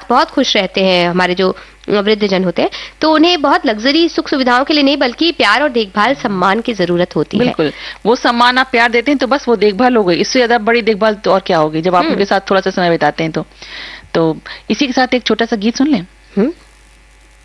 बहुत खुश रहते हैं हमारे जो वृद्धजन होते हैं, तो उन्हें बहुत लग्जरी सुख सुविधाओं के लिए नहीं बल्कि प्यार और देखभाल सम्मान की जरूरत होती है। बिल्कुल, वो सम्मान आप प्यार देते हैं तो बस वो देखभाल हो गई, इससे ज्यादा बड़ी देखभाल तो और क्या होगी जब आप उनके साथ थोड़ा सा समय बिताते हैं तो इसी के साथ एक छोटा सा गीत सुन लें।